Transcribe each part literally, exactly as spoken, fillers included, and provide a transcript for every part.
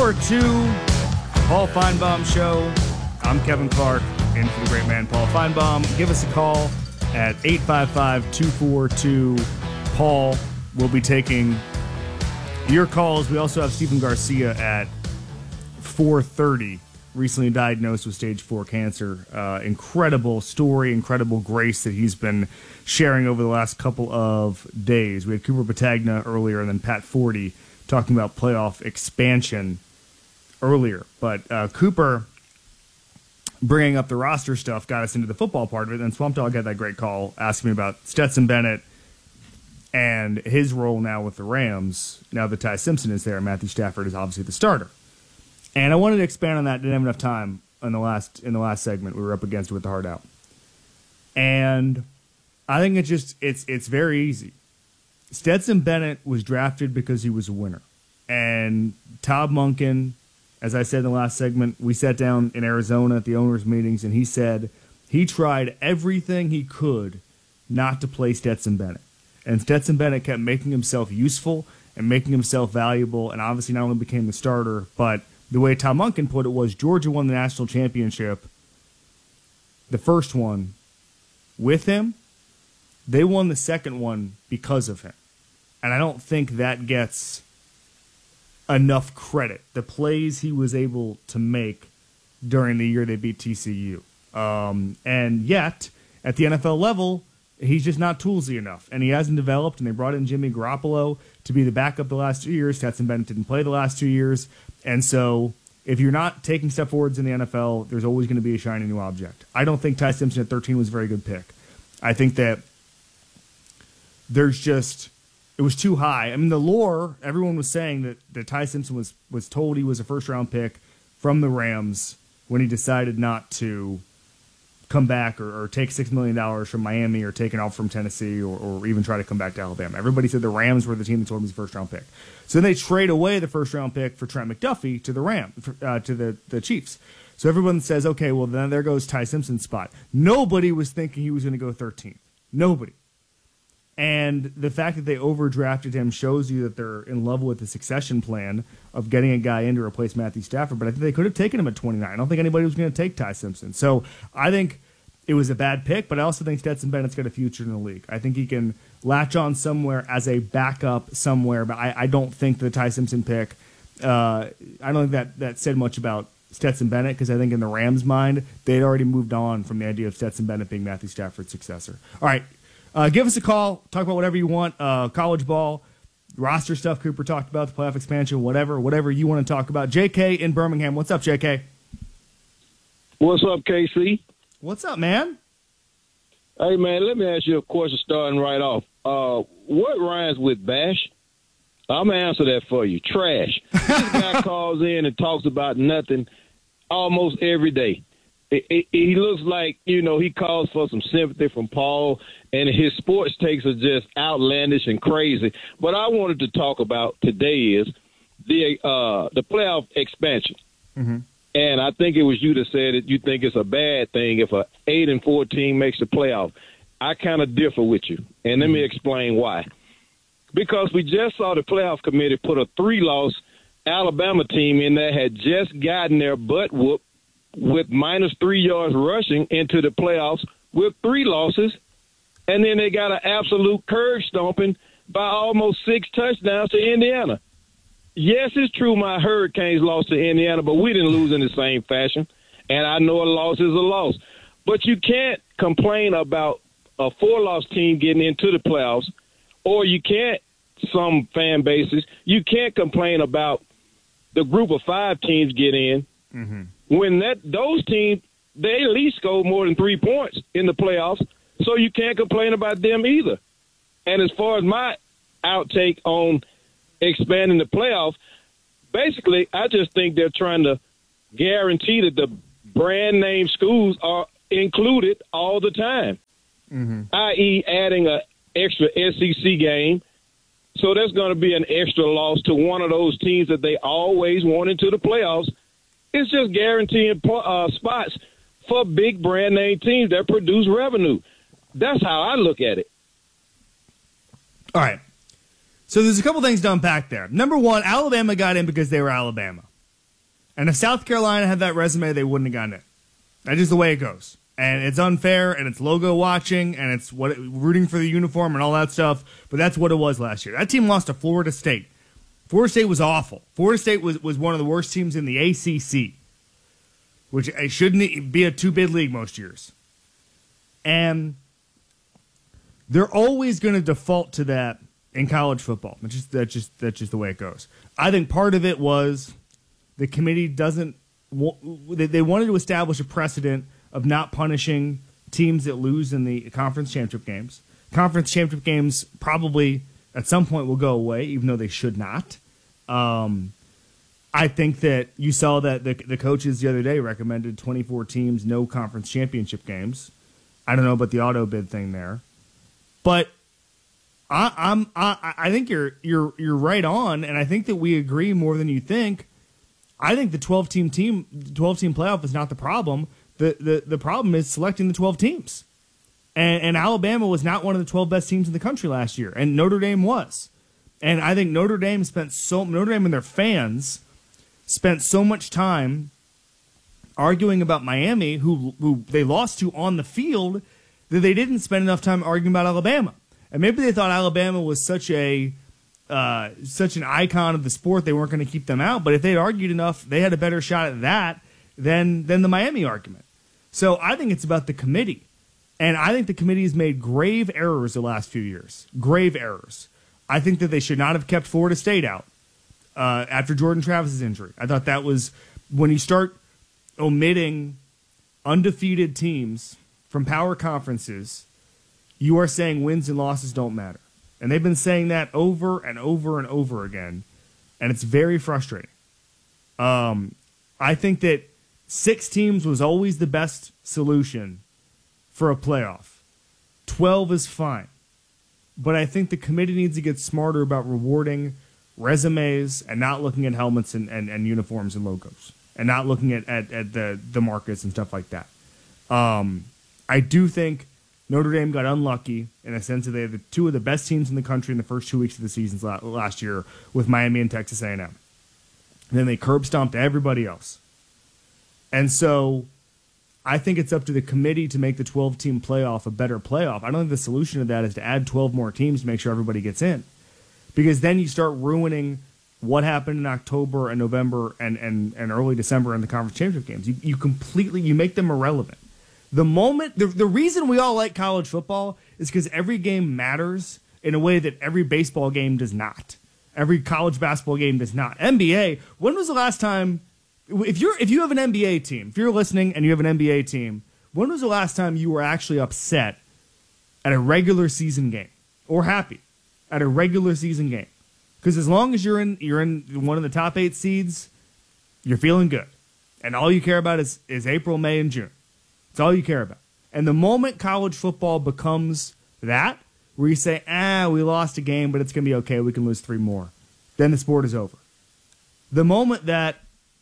Hour two, Paul Feinbaum Show. I'm Kevin Clark, in for the great man, Paul Feinbaum. Give us a call at eight five five, two four two, Paul. We'll be taking your calls. We also have Stephen Garcia at four thirty, recently diagnosed with stage four cancer. Uh, incredible story, incredible grace that he's been sharing over the last couple of days. We had Cooper Patagna earlier and then Pat Forty talking about playoff expansion earlier. But uh, Cooper bringing up the roster stuff got us into the football part of it. And Swamp Dog had that great call asking me about Stetson Bennett and his role now with the Rams. Now that Ty Simpson is there, Matthew Stafford is obviously the starter. And I wanted to expand on that. Didn't have enough time in the last in the last segment. We were up against it with the heart out. And I think it's just it's it's very easy. Stetson Bennett was drafted because he was a winner. And Todd Monken, as I said in the last segment, we sat down in Arizona at the owners' meetings, and he said he tried everything he could not to play Stetson Bennett. And Stetson Bennett kept making himself useful and making himself valuable, and obviously not only became the starter, but the way Todd Monken put it was Georgia won the national championship, the first one, with him. They won the second one because of him. And I don't think that gets enough credit. The plays he was able to make during the year they beat T C U. Um, and yet, at the N F L level, he's just not toolsy enough. And he hasn't developed, and they brought in Jimmy Garoppolo to be the backup the last two years. Stetson Bennett didn't play the last two years. And so if you're not taking step forwards in the N F L, there's always going to be a shiny new object. I don't think Ty Simpson at thirteen was a very good pick. I think that there's just, it was too high. I mean, the lore, everyone was saying that, that Ty Simpson was, was told he was a first-round pick from the Rams when he decided not to come back or, or take six million dollars from Miami or take an offer from Tennessee or, or even try to come back to Alabama. Everybody said the Rams were the team that told him he was a first-round pick. So then they trade away the first-round pick for Trent McDuffie to the Ram, uh, to the, the Chiefs. So everyone says, okay, well, then there goes Ty Simpson's spot. Nobody was thinking he was going to go thirteen. Nobody. And the fact that they overdrafted him shows you that they're in love with the succession plan of getting a guy in to replace Matthew Stafford. But I think they could have taken him at twenty-nine. I don't think anybody was going to take Ty Simpson. So I think it was a bad pick, but I also think Stetson Bennett's got a future in the league. I think he can latch on somewhere as a backup somewhere, but I, I don't think the Ty Simpson pick, uh, I don't think that, that said much about Stetson Bennett, because I think in the Rams' mind, they'd already moved on from the idea of Stetson Bennett being Matthew Stafford's successor. All right. Uh, give us a call. Talk about whatever you want. Uh, college ball, roster stuff Cooper talked about, the playoff expansion, whatever, whatever you want to talk about. J K in Birmingham. What's up, J K? What's up, K C? What's up, man? Hey, man, let me ask you a question starting right off. Uh, what rhymes with bash? I'm going to answer that for you. Trash. This guy calls in and talks about nothing almost every day. It, it, he looks like, you know, he calls for some sympathy from Paul, and his sports takes are just outlandish and crazy. What I wanted to talk about today is the uh, the playoff expansion. Mm-hmm. And I think it was you that said that you think it's a bad thing if a eight and four team makes the playoff. I kind of differ with you, and let mm-hmm. me explain why. Because we just saw the playoff committee put a three-loss Alabama team in there, had just gotten their butt whooped with minus three yards rushing into the playoffs with three losses, and then they got an absolute curve stomping by almost six touchdowns to Indiana. Yes, it's true my Hurricanes lost to Indiana, but we didn't lose in the same fashion, and I know a loss is a loss. But you can't complain about a four-loss team getting into the playoffs, or you can't, some fan bases, you can't complain about the group of five teams get in, mm-hmm. when that those teams, they at least scored more than three points in the playoffs, so you can't complain about them either. And as far as my outtake on expanding the playoffs, basically, I just think they're trying to guarantee that the brand name schools are included all the time, mm-hmm. that is adding an extra S E C game. So there's going to be an extra loss to one of those teams that they always want into the playoffs. It's just guaranteeing uh, spots for big brand name teams that produce revenue. That's how I look at it. All right. So there's a couple things to unpack there. Number one, Alabama got in because they were Alabama. And if South Carolina had that resume, they wouldn't have gotten it. That's just the way it goes. And it's unfair, and it's logo watching, and it's what rooting for the uniform and all that stuff. But that's what it was last year. That team lost to Florida State. Florida State was awful. Florida State was, was one of the worst teams in the A C C, which it shouldn't be a two-bid league most years. And they're always going to default to that in college football. That's just, that's just that's just the way it goes. I think part of it was the committee doesn't. They wanted to establish a precedent of not punishing teams that lose in the conference championship games. Conference championship games probably at some point will go away, even though they should not. Um, I think that you saw that the, the coaches the other day recommended twenty-four teams, no conference championship games. I don't know about the auto bid thing there, but I, I'm I, I think you're you're you're right on, and I think that we agree more than you think. I think the twelve team team twelve team playoff is not the problem. The, the the problem is selecting the twelve teams. And, and Alabama was not one of the twelve best teams in the country last year, and Notre Dame was. And I think Notre Dame spent so Notre Dame and their fans spent so much time arguing about Miami, who who they lost to on the field, that they didn't spend enough time arguing about Alabama. And maybe they thought Alabama was such a uh, such an icon of the sport they weren't going to keep them out. But if they'd argued enough, they had a better shot at that than than the Miami argument. So I think it's about the committee. And I think the committee has made grave errors the last few years. Grave errors. I think that they should not have kept Florida State out uh, after Jordan Travis's injury. I thought that was when you start omitting undefeated teams from power conferences, you are saying wins and losses don't matter. And they've been saying that over and over and over again. And it's very frustrating. Um, I think that six teams was always the best solution for a playoff. twelve is fine. But I think the committee needs to get smarter about rewarding resumes and not looking at helmets and, and, and uniforms and logos. And not looking at, at, at the, the markets and stuff like that. Um, I do think Notre Dame got unlucky in the sense that they had the two of the best teams in the country in the first two weeks of the season last year with Miami and Texas A and M. And then they curb stomped everybody else. And so I think it's up to the committee to make the twelve-team playoff a better playoff. I don't think the solution to that is to add twelve more teams to make sure everybody gets in. Because then you start ruining what happened in October and November and, and, and early December in the conference championship games. You, you completely, you make them irrelevant. The moment, the, the reason we all like college football is because every game matters in a way that every baseball game does not. Every college basketball game does not. N B A, when was the last time... If you're if you have an N B A team, if you're listening and you have an N B A team, when was the last time you were actually upset at a regular season game or happy at a regular season game? Because as long as you're in you're in one of the top eight seeds, you're feeling good, and all you care about is is April, May, and June. It's all you care about. And the moment college football becomes that, where you say, ah, we lost a game, but it's gonna be okay, we can lose three more, then the sport is over. The moment that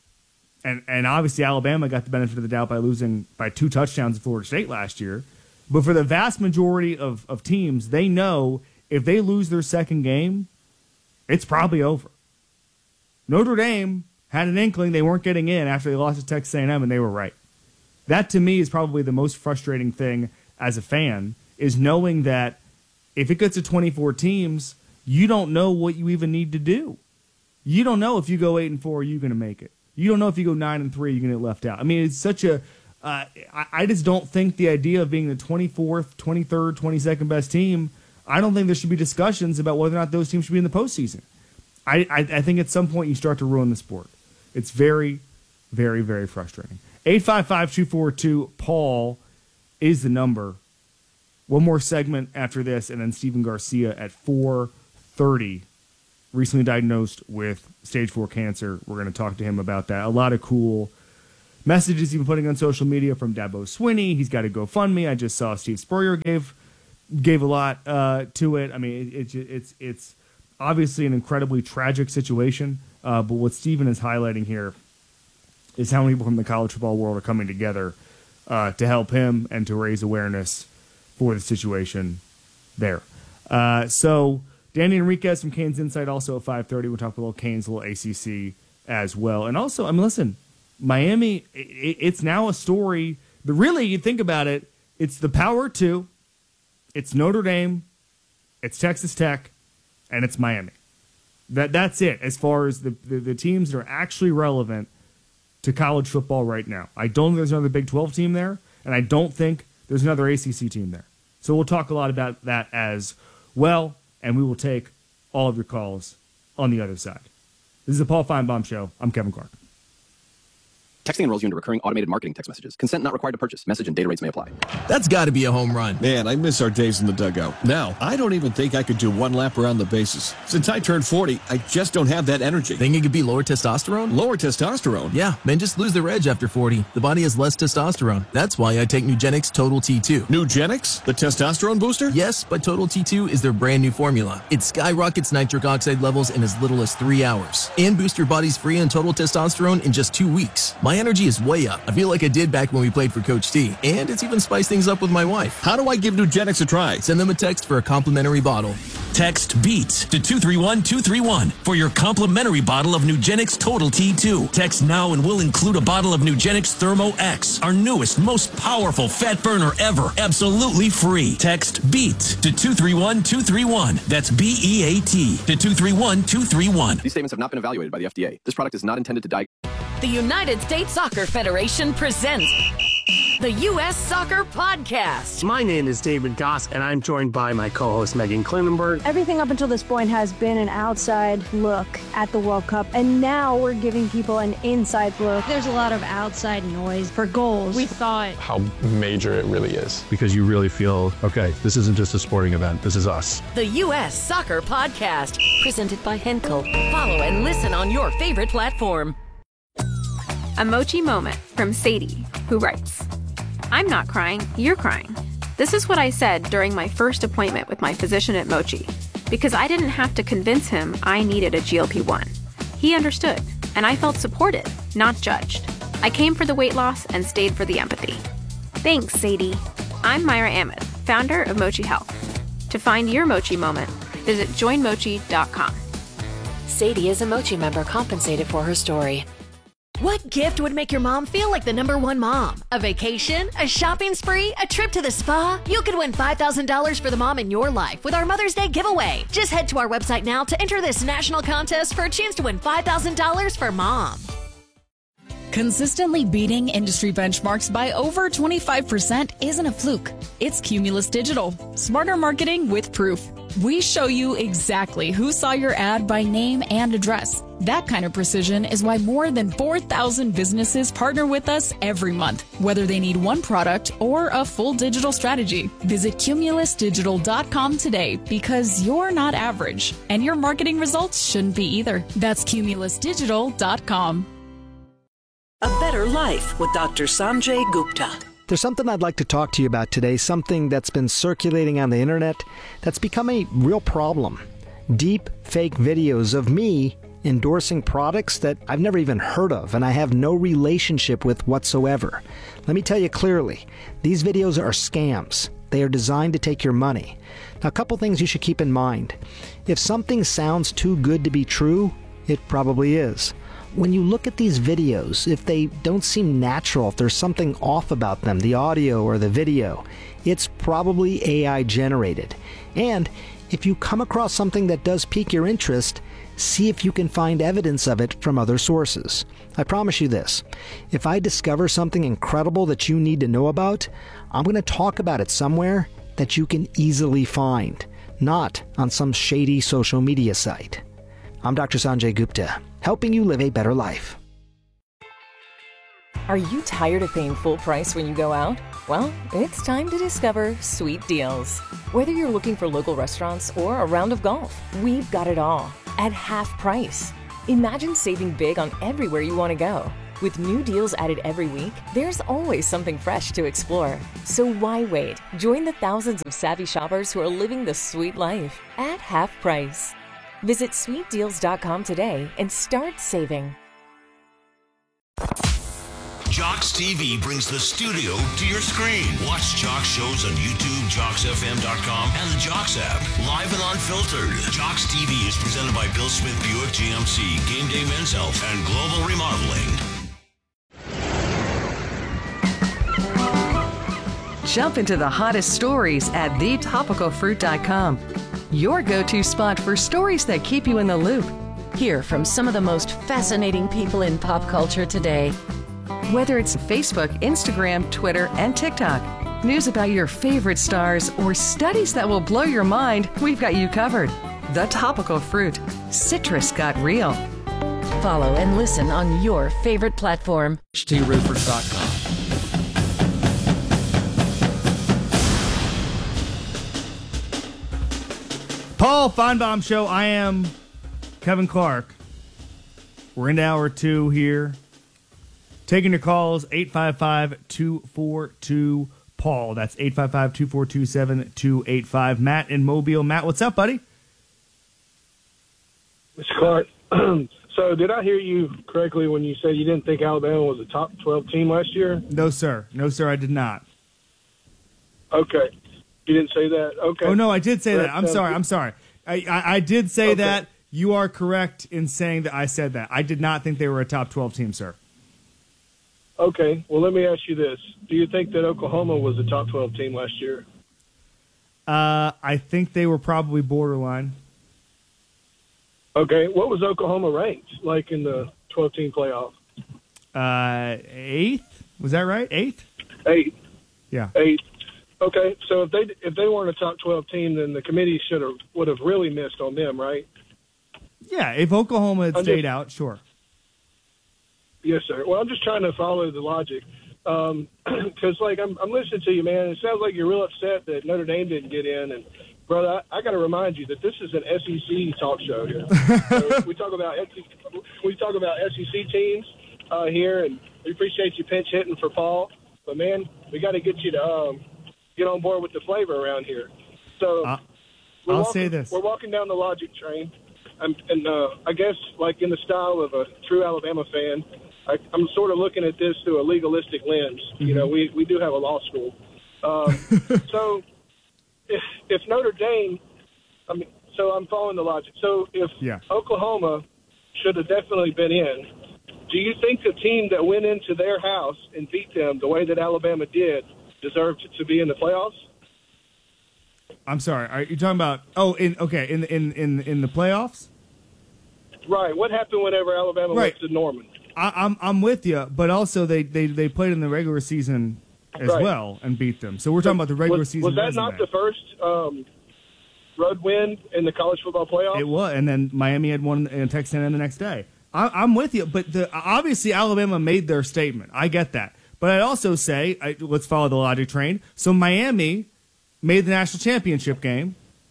And and obviously Alabama got the benefit of the doubt by losing by two touchdowns to Florida State last year. But for the vast majority of, of teams, they know if they lose their second game, it's probably over. Notre Dame had an inkling they weren't getting in after they lost to Texas A and M, and they were right. That, to me, is probably the most frustrating thing as a fan, is knowing that if it gets to twenty-four teams, you don't know what you even need to do. You don't know if you go eight and four, are you going to make it? You don't know if you go nine and three, you're going to get left out. I mean, it's such a. Uh, I, I just don't think the idea of being the twenty-fourth, twenty-third, twenty-second best team. I don't think there should be discussions about whether or not those teams should be in the postseason. I, I, I think at some point you start to ruin the sport. It's very, very, very frustrating. eight five five, two four two, Paul is the number. One more segment after this, and then Stephen Garcia at four thirty. Recently diagnosed with stage four cancer. We're going to talk to him about that. A lot of cool messages he's been putting on social media from Dabo Swinney. He's got a GoFundMe. I just saw Steve Spurrier gave gave a lot uh, to it. I mean, it, it, it's it's obviously an incredibly tragic situation. Uh, but what Stephen is highlighting here is how many people from the college football world are coming together uh, to help him and to raise awareness for the situation there. Uh, so. Danny Enriquez from Canes Insight also at five thirty. We'll talk a little Canes, a little A C C as well. And also, I mean, listen, Miami, it, it's now a story. The really, you think about it, it's the Power Two, it's Notre Dame, it's Texas Tech, and it's Miami. That that's it as far as the, the, the teams that are actually relevant to college football right now. I don't think there's another Big twelve team there, and I don't think there's another A C C team there. So we'll talk a lot about that as well, and we will take all of your calls on the other side. This is the Paul Feinbaum Show. I'm Kevin Clark. Texting enrolls you into recurring automated marketing text messages. Consent not required to purchase. Message and data rates may apply. That's got to be a home run. Man, I miss our days in the dugout. Now, I don't even think I could do one lap around the bases. Since I turned forty, I just don't have that energy. Think it could be lower testosterone? Lower testosterone? Yeah, men just lose their edge after forty. The body has less testosterone. That's why I take Nugenix Total T two. Nugenix? The testosterone booster? Yes, but Total T two is their brand new formula. It skyrockets nitric oxide levels in as little as three hours. And boosts your body's free and total testosterone in just two weeks. My energy is way up. I feel like I did back when we played for Coach T. And it's even spiced things up with my wife. How do I give Nugenix a try? Send them a text for a complimentary bottle. Text BEATS to two three one two three one for your complimentary bottle of Nugenix Total T two. Text now and we'll include a bottle of Nugenix Thermo X, our newest, most powerful fat burner ever. Absolutely free. Text BEATS to two three one two three one. That's B E A T to two three one two three one. These statements have not been evaluated by the F D A. This product is not intended to diagnose. The United States Soccer Federation presents the U S Soccer Podcast. My name is David Goss, and I'm joined by my co-host Megan Klinenberg. Everything up until this point has been an outside look at the World Cup, and now we're giving people an inside look. There's a lot of outside noise for goals. We thought how major it really is. Because you really feel, okay, this isn't just a sporting event, this is us. The U S Soccer Podcast, presented by Henkel. Follow and listen on your favorite platform. A Mochi moment from Sadie, who writes, I'm not crying, you're crying. This is what I said during my first appointment with my physician at Mochi, because I didn't have to convince him I needed a G L P one. He understood, and I felt supported, not judged. I came for the weight loss and stayed for the empathy. Thanks, Sadie. I'm Myra Ahmed, founder of Mochi Health. To find your Mochi moment, visit join mochi dot com. Sadie is a Mochi member compensated for her story. What gift would make your mom feel like the number one mom? A vacation? A shopping spree? A trip to the spa? You could win five thousand dollars for the mom in your life with our Mother's Day giveaway. Just head to our website now to enter this national contest for a chance to win five thousand dollars for mom. Consistently beating industry benchmarks by over twenty-five percent isn't a fluke. It's Cumulus Digital. Smarter marketing with proof. We show you exactly who saw your ad by name and address. That kind of precision is why more than four thousand businesses partner with us every month, whether they need one product or a full digital strategy. Visit cumulus digital dot com today, because you're not average, and your marketing results shouldn't be either. That's cumulus digital dot com. A Better Life with Doctor Sanjay Gupta. There's something I'd like to talk to you about today, something that's been circulating on the internet that's become a real problem. Deep fake videos of me endorsing products that I've never even heard of and I have no relationship with whatsoever. Let me tell you clearly, these videos are scams. They are designed to take your money. Now, a couple things you should keep in mind. If something sounds too good to be true, it probably is. When you look at these videos, if they don't seem natural, if there's something off about them, the audio or the video, it's probably A I generated. And if you come across something that does pique your interest, see if you can find evidence of it from other sources. I promise you this, if I discover something incredible that you need to know about, I'm going to talk about it somewhere that you can easily find, not on some shady social media site. I'm Doctor Sanjay Gupta, helping you live a better life. Are you tired of paying full price when you go out? Well, it's time to discover Sweet Deals. Whether you're looking for local restaurants or a round of golf, we've got it all at half price. Imagine saving big on everywhere you want to go. With new deals added every week, there's always something fresh to explore. So why wait? Join the thousands of savvy shoppers who are living the sweet life at half price. Visit sweet deals dot com today and start saving. Jocks T V brings the studio to your screen. Watch Jocks shows on YouTube, jocks f m dot com, and the Jocks app. Live and unfiltered. Jocks T V is presented by Bill Smith Buick G M C, Game Day Men's Health, and Global Remodeling. Jump into the hottest stories at the topical fruit dot com. Your go-to spot for stories that keep you in the loop. Hear from some of the most fascinating people in pop culture today. Whether it's Facebook, Instagram, Twitter, and TikTok, news about your favorite stars, or studies that will blow your mind, we've got you covered. The Topical Fruit. Citrus got real. Follow and listen on your favorite platform. H T roofers dot com. Paul Feinbaum Show. I am Kevin Clark. We're into hour two here. Taking your calls, eight five five, two four two, Paul. That's eight five five, two four two, seven two eight five. Matt in Mobile. Matt, what's up, buddy? Mister Clark, so did I hear you correctly when you said you didn't think Alabama was a top twelve team last year? No, sir. No, sir, I did not. Okay. You didn't say that? Okay. Oh, no, I did say that. that. I'm sorry. I'm sorry. I, I, I did say okay. that. You are correct in saying that I said that. I did not think they were a top twelve team, sir. Okay. Well, let me ask you this. Do you think that Oklahoma was a top twelve team last year? Uh, I think they were probably borderline. Okay. What was Oklahoma ranked, like, in the twelve-team playoff? Uh, eighth? Was that right? Eighth? Eighth. Yeah. Eighth. Okay. So if they if they weren't a top twelve team, then the committee should have would have really missed on them, right? Yeah. If Oklahoma had I'm stayed just, out, sure. Yes, sir. Well, I'm just trying to follow the logic. Because, um, like, I'm, I'm listening to you, man. It sounds like you're real upset that Notre Dame didn't get in. And, brother, I, I got to remind you that this is an S E C talk show here. So we talk about we talk about S E C teams uh, here, and we appreciate you pinch hitting for Paul. But, man, we got to get you to um, get on board with the flavor around here. So uh, we're I'll walking, say this. We're walking down the logic train. I'm, and uh, I guess, like, in the style of a true Alabama fan, I, I'm sort of looking at this through a legalistic lens. Mm-hmm. You know, we, we do have a law school. Um, so if, if Notre Dame, I mean, so I'm following the logic. So if yeah. Oklahoma should have definitely been in, do you think the team that went into their house and beat them the way that Alabama did deserved to be in the playoffs? I'm sorry. Are you talking about? Oh, in okay, in in in in the playoffs? Right. What happened whenever Alabama right. went to Norman? I, I'm I'm with you, but also they, they, they played in the regular season as right. well and beat them. So we're talking about the regular was, season. Was that resume. not the first um, road win in the college football playoffs? It was, and then Miami had one in Texas A and M the next day. I, I'm with you, but the, obviously Alabama made their statement. I get that, but I'd also say I, let's follow the logic train. So Miami made the national championship game,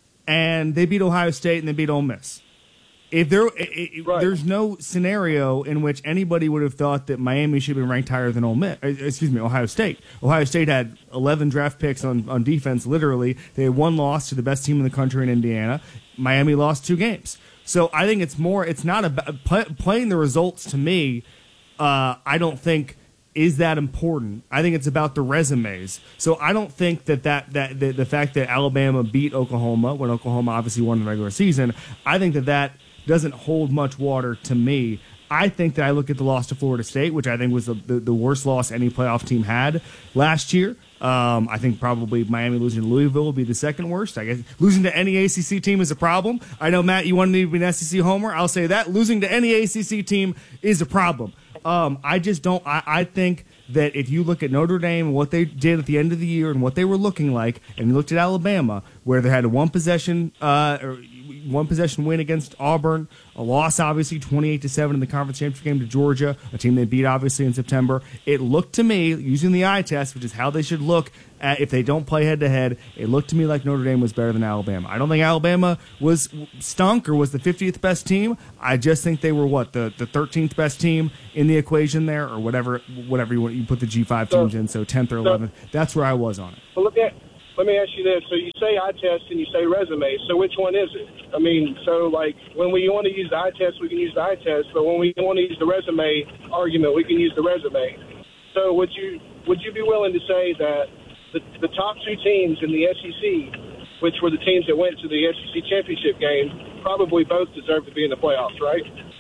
and they beat Ohio State and they beat Ole Miss. If there, it, right. there's no scenario in which anybody would have thought that Miami should have been ranked higher than Ole Miss. Excuse me, Ohio State. Ohio State had eleven draft picks on, on defense. Literally, they had one loss to the best team in the country in Indiana. Miami lost two games. So I think it's more. It's not about play, playing the results. To me, uh, I don't think is that important. I think it's about the resumes. So I don't think that, that, that the, the fact that Alabama beat Oklahoma when Oklahoma obviously won the regular season, I think that that doesn't hold much water to me. I think that I look at the loss to Florida State, which I think was the, the, the worst loss any playoff team had last year. Um, I think probably Miami losing to Louisville would be the second worst. I guess losing to any A C C team is a problem. I know, Matt, you wanted me to be an S E C homer. I'll say that. Losing to any A C C team is a problem. Um, I just don't I, – I think that if you look at Notre Dame and what they did at the end of the year and what they were looking like, and you looked at Alabama, where they had a one-possession uh, or one possession win against Auburn, a loss obviously twenty-eight to seven in the conference championship game to Georgia, a team they beat obviously in September. It looked to me, using the eye test, which is how they should look at if they don't play head to head, it looked to me like Notre Dame was better than Alabama. I don't think Alabama was stunk or was the fiftieth best team. I just think they were what the, the thirteenth best team in the equation there, or whatever whatever you want. You put the G five teams in, so tenth or eleventh. That's where I was on it. Well, look at. Let me ask you this. So you say eye test and you say resume. So which one is it? I mean, so like when we want to use the eye test, we can use the eye test. But when we want to use the resume argument, we can use the resume. So would you would you be willing to say that the, the top two teams in the S E C, which were the teams that went to the S E C championship game, probably both deserve to be in the playoffs, right?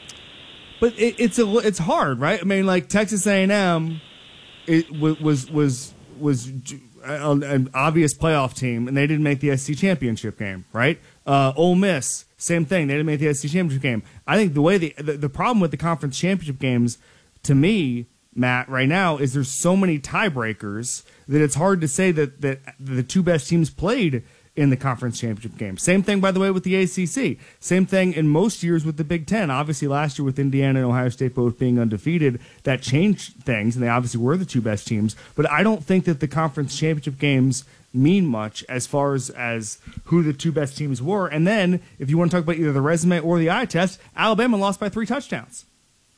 But it, it's a it's hard, right? I mean, like Texas A and M, it was was was. was a, an obvious playoff team, and they didn't make the S E C championship game, right? Uh, Ole Miss, same thing. They didn't make the S E C championship game. I think the way the, the the problem with the conference championship games, to me, Matt, right now, is there's so many tiebreakers that it's hard to say that, that the two best teams played in the conference championship game. Same thing, by the way, with the A C C. Same thing in most years with the Big Ten. Obviously, last year with Indiana and Ohio State both being undefeated, that changed things, and they obviously were the two best teams. But I don't think that the conference championship games mean much as far as, as who the two best teams were. And then, if you want to talk about either the resume or the eye test, Alabama lost by three touchdowns.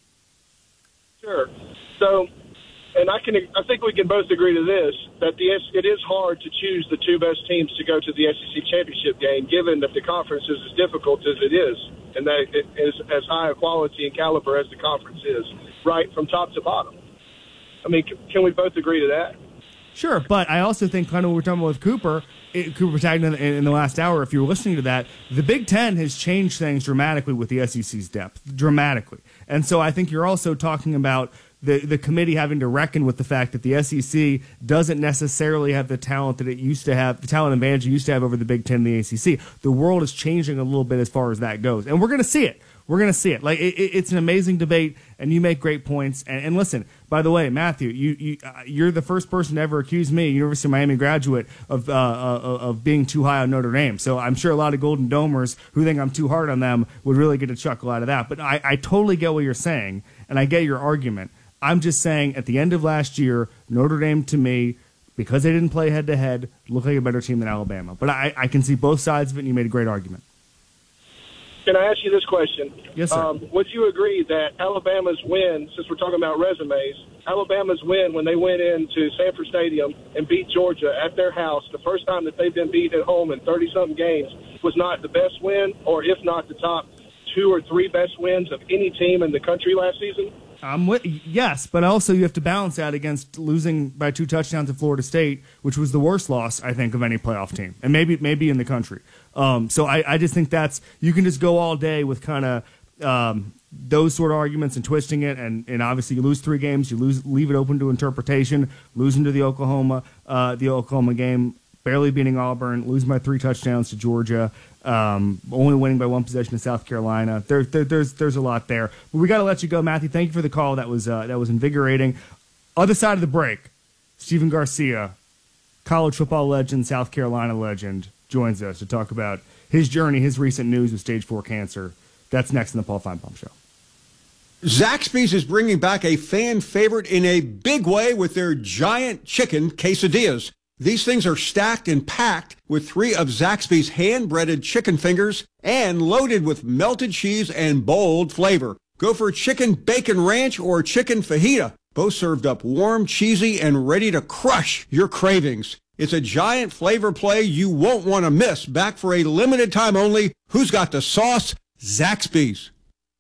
Sure. So, and I can, I think we can both agree to this, that the it is hard to choose the two best teams to go to the S E C championship game, given that the conference is as difficult as it is, and that it is as high a quality and caliber as the conference is, right from top to bottom. I mean, can we both agree to that? Sure, but I also think kind of what we're talking about with Cooper, it, Cooper tagged in, in the last hour, if you were listening to that, the Big Ten has changed things dramatically with the S E C's depth, dramatically. And so I think you're also talking about the, the committee having to reckon with the fact that the S E C doesn't necessarily have the talent that it used to have, the talent advantage it used to have over the Big Ten and the A C C. The world is changing a little bit as far as that goes. And we're going to see it. We're going to see it. Like it, it's an amazing debate, and you make great points. And, and listen, by the way, Matthew, you, you uh, you're the first person to ever accuse me, University of Miami graduate, of uh, uh, of being too high on Notre Dame. So I'm sure a lot of Golden Domers who think I'm too hard on them would really get a chuckle out of that. But I, I totally get what you're saying, and I get your argument. I'm just saying, at the end of last year, Notre Dame, to me, because they didn't play head-to-head, looked like a better team than Alabama. But I, I can see both sides of it, and you made a great argument. Can I ask you this question? Yes, sir. Um, would you agree that Alabama's win, since we're talking about resumes, Alabama's win when they went into Sanford Stadium and beat Georgia at their house, the first time that they've been beat at home in thirty-something games, was not the best win, or if not the top two or three best wins of any team in the country last season? I'm with, yes, but also you have to balance that against losing by two touchdowns to Florida State, which was the worst loss, I think, of any playoff team, and maybe maybe in the country. Um, so I, I just think that's, you can just go all day with kind of um, those sort of arguments and twisting it, and, and obviously you lose three games, you lose, leave it open to interpretation, losing to the Oklahoma, uh, the Oklahoma game, barely beating Auburn, losing by three touchdowns to Georgia. Um, only winning by one possession to South Carolina. There, there, there's there's a lot there. But we got to let you go, Matthew. Thank you for the call. That was uh, that was invigorating. Other side of the break, Stephen Garcia, college football legend, South Carolina legend, joins us to talk about his journey, his recent news with stage four cancer. That's next in the Paul Feinbaum Show. Zaxby's is bringing back a fan favorite in a big way with their giant chicken quesadillas. These things are stacked and packed with three of Zaxby's hand-breaded chicken fingers and loaded with melted cheese and bold flavor. Go for chicken bacon ranch or chicken fajita, both served up warm, cheesy, and ready to crush your cravings. It's a giant flavor play you won't want to miss. Back for a limited time only. Who's got the sauce? Zaxby's.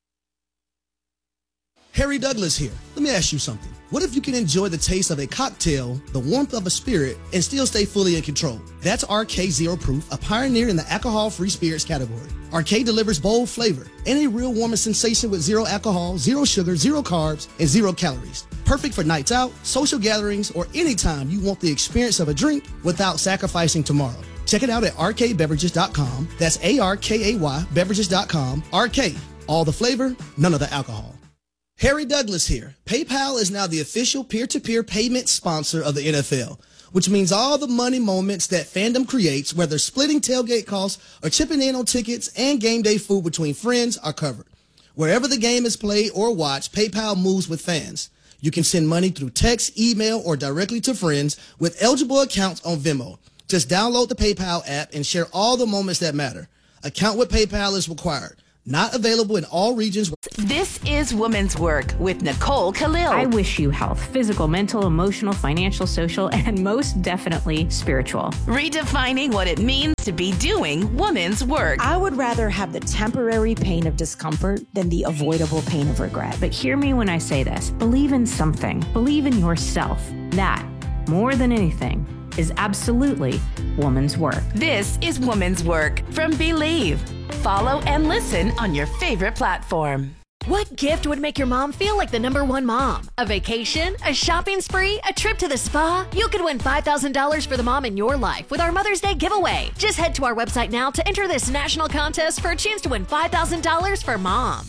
Harry Douglas here. Let me ask you something. What if you can enjoy the taste of a cocktail, the warmth of a spirit, and still stay fully in control? That's R K Zero Proof, a pioneer in the alcohol-free spirits category. R K delivers bold flavor and a real warming sensation with zero alcohol, zero sugar, zero carbs, and zero calories. Perfect for nights out, social gatherings, or anytime you want the experience of a drink without sacrificing tomorrow. Check it out at R K beverages dot com. That's A R K A Y beverages dot com. R K, all the flavor, none of the alcohol. Harry Douglas here. PayPal is now the official peer-to-peer payment sponsor of the N F L, which means all the money moments that fandom creates, whether splitting tailgate costs or chipping in on tickets and game day food between friends, are covered. Wherever the game is played or watched, PayPal moves with fans. You can send money through text, email, or directly to friends with eligible accounts on Venmo. Just download the PayPal app and share all the moments that matter. Account with PayPal is required. Not available in all regions. This is Women's Work with Nicole Khalil. I wish you health, physical, mental, emotional, financial, social, and most definitely spiritual. Redefining what it means to be doing women's work. I would rather have the temporary pain of discomfort than the avoidable pain of regret. But hear me when I say this. Believe in something. Believe in yourself. That, more than anything, is absolutely woman's work. This is Woman's Work from Believe. Follow and listen on your favorite platform. What gift would make your mom feel like the number one mom? A vacation? A shopping spree? A trip to the spa? You could win five thousand dollars for the mom in your life with our Mother's Day giveaway. Just head to our website now to enter this national contest for a chance to win five thousand dollars for mom.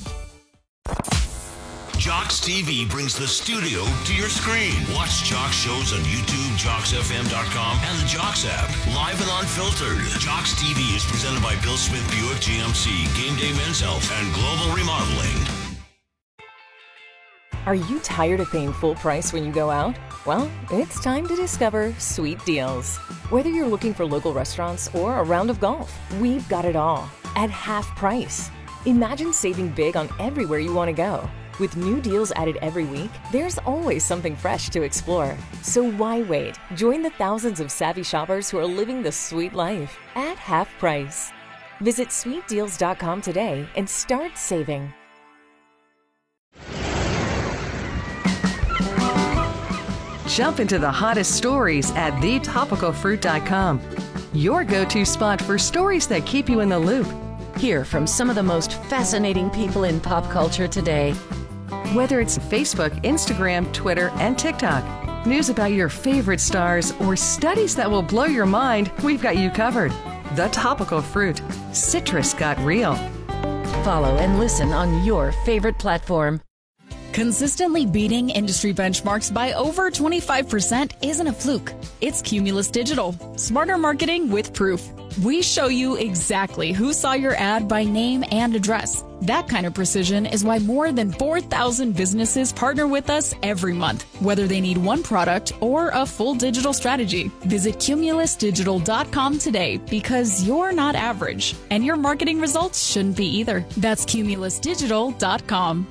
Jocks T V brings the studio to your screen. Watch Jocks shows on YouTube, jocks f m dot com, and the Jocks app. Live and unfiltered. Jocks T V is presented by Bill Smith Buick G M C, Game Day Men's Health, and Global Remodeling. Are you tired of paying full price when you go out? Well, it's time to discover Sweet Deals. Whether you're looking for local restaurants or a round of golf, we've got it all at half price. Imagine saving big on everywhere you want to go. With new deals added every week, there's always something fresh to explore. So why wait? Join the thousands of savvy shoppers who are living the sweet life at half price. Visit sweet deals dot com today and start saving. Jump into the hottest stories at the topical fruit dot com. Your go-to spot for stories that keep you in the loop. Hear from some of the most fascinating people in pop culture today. Whether it's Facebook, Instagram, Twitter, and TikTok, news about your favorite stars, or studies that will blow your mind, we've got you covered. The Topical Fruit. Citrus got real. Follow and listen on your favorite platform. Consistently beating industry benchmarks by over twenty-five percent isn't a fluke. It's Cumulus Digital. Smarter marketing with proof. We show you exactly who saw your ad by name and address. That kind of precision is why more than four thousand businesses partner with us every month, whether they need one product or a full digital strategy. Visit cumulus digital dot com today because you're not average, and your marketing results shouldn't be either. That's cumulus digital dot com.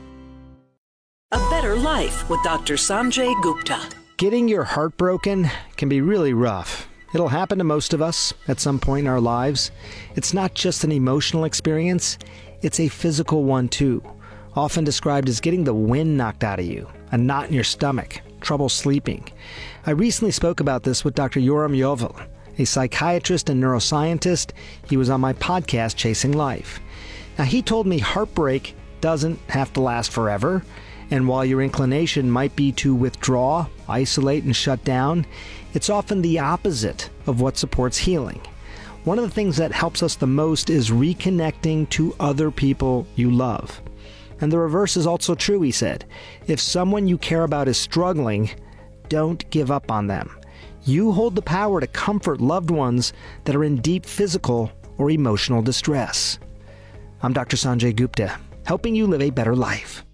A Better Life with Doctor Sanjay Gupta. Getting your heart broken can be really rough. It'll happen to most of us at some point in our lives. It's not just an emotional experience, it's a physical one too. Often described as getting the wind knocked out of you, a knot in your stomach, trouble sleeping. I recently spoke about this with Doctor Yoram Yovel, a psychiatrist and neuroscientist. He was on my podcast, Chasing Life. Now, he told me heartbreak doesn't have to last forever. And while your inclination might be to withdraw, isolate, and shut down, it's often the opposite of what supports healing. One of the things that helps us the most is reconnecting to other people you love. And the reverse is also true, he said. If someone you care about is struggling, don't give up on them. You hold the power to comfort loved ones that are in deep physical or emotional distress. I'm Doctor Sanjay Gupta, helping you live a better life.